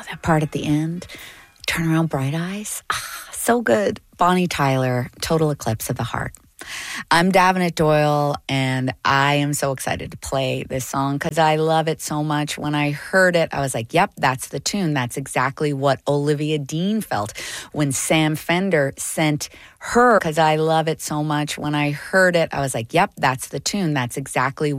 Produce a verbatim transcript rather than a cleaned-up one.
that part at the end. Turn Around Bright Eyes. Ah, so good. Bonnie Tyler, Total Eclipse of the Heart. I'm Davenant Doyle, and I am so excited to play this song because I love it so much. When I heard it, I was like, yep, that's the tune. That's exactly what Olivia Dean felt when Sam Fender sent her, because I love it so much. When I heard it, I was like, yep, that's the tune. That's exactly